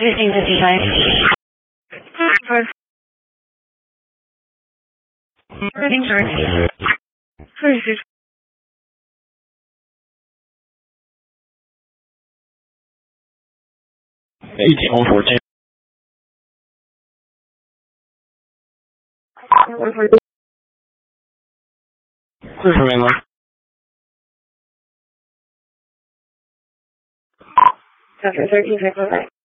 1555. Reading sorry. 1814. Clear for mainland. Chapter 13,